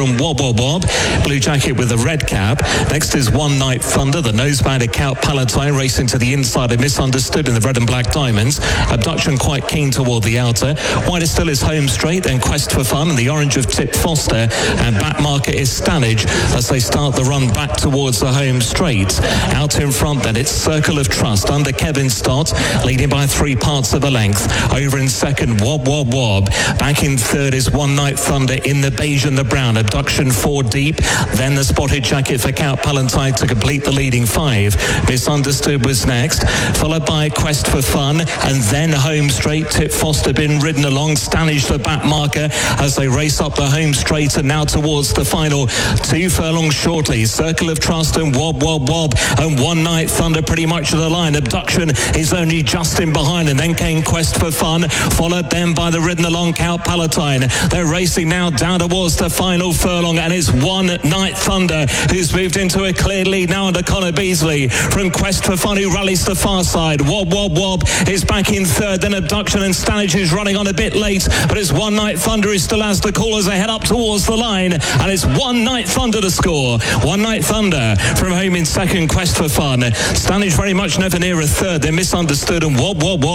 and Wob Wob Wob. Blue Jacket with the red cap. Next is One Night Thunder, the noseband of Count Palatine, racing to the inside of Misunderstood in the red and black diamonds. Abduction quite keen toward the outer. Wider still is Home Straight, then Quest for Fun, and the orange of Tip Foster, and back marker is Stanage as they start the run back towards the home straight. Out in front then it's Circle of Trust under Kevin Stott, leading by 3 parts of a length. Over in second, Wob Wob Wob. Back in third is One Night Thunder in the beige and the brown. Abduction 4 deep, then the Spotted Jacket for Count Palatine to complete the leading 5. Misunderstood was next, followed by Quest for Fun, and then Home Straight. Tip Foster been ridden along. Stanage the back marker as they race up the home straight and now towards the final 2 furlongs shortly. Circle of Trust and Wob Wob Wob and One Night Thunder pretty much at the line. Abduction is only just in behind, and then came Quest for Fun, followed then by the ridden along Count Palatine. They're racing now down towards the final furlong, and it's One Night Thunder who's moved into a clear lead now under Connor Beasley from Quest for Fun, who rallies the far side. Wob Wob Wob is back in third, then Abduction and Stanage who's running on a bit late, but it's One Night Thunder who still has the call as they head up towards the line, and it's One Night Thunder to score. One Night Thunder from home in second, Quest for Fun. Stanage very much never near a third, then Misunderstood and Wob Wob Wob